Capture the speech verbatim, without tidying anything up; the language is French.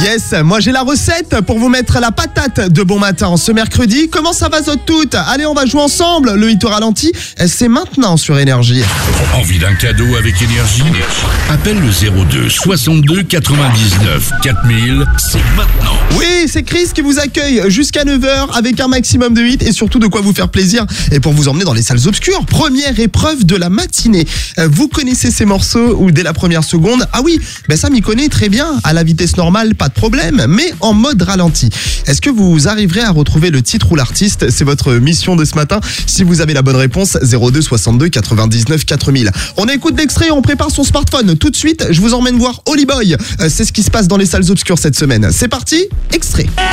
Yes, moi j'ai la recette pour vous mettre la patate de bon matin ce mercredi. Comment ça va, zot toutes? Allez, on va jouer ensemble. Le hit au ralenti, c'est maintenant sur Énergie. Envie d'un cadeau avec Énergie? Appelle le zéro deux soixante-deux quatre-vingt-dix-neuf quatre mille, c'est maintenant. Oui, c'est Chris qui vous accueille jusqu'à neuf heures avec un maximum de hits et surtout de quoi vous faire plaisir et pour vous emmener dans les salles obscures. Première épreuve de la matinée. Vous connaissez ces morceaux où dès la première seconde, ah oui, ben ça m'y connaît très bien. À la vitesse normale, pas de problème, mais en mode ralenti. Est-ce que vous arriverez à retrouver le titre ou l'artiste? C'est votre mission de ce matin. Si vous avez la bonne réponse, zéro deux soixante-deux quatre-vingt-dix-neuf quatre mille. On écoute l'extrait, on prépare son smartphone. Tout de suite, je vous emmène voir Holly Boy. C'est ce qui se passe dans les salles obscures cette semaine. C'est parti, extrait.